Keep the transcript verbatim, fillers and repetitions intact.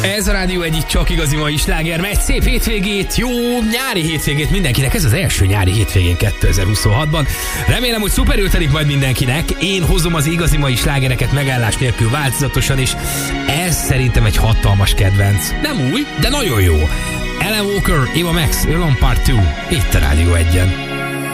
Ez a Rádió egyik csak igazi mai sláger, megy szép hétvégét, jó nyári hétvégét mindenkinek. Ez az első nyári hétvégén kétezer-huszonhatban. Remélem, hogy szuperül telik majd mindenkinek. Én hozom az igazi mai slágereket megállás nélkül változatosan, és ez szerintem egy hatalmas kedvenc. Nem új, de nagyon jó. Alan Walker, Eva Max, Alone Part kettő, itt a Rádió egyen.